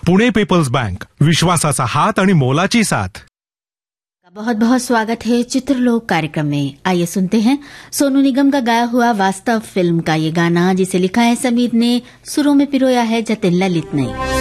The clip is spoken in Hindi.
पुणे पीपल्स बैंक, विश्वासाचा हात आणि मोलाची साथ। बहुत बहुत स्वागत है चित्रलोक कार्यक्रम में। आइए सुनते हैं सोनू निगम का गाया हुआ वास्तव फिल्म का ये गाना, जिसे लिखा है समीर ने, सुरों में पिरोया है जतिन ललित ने।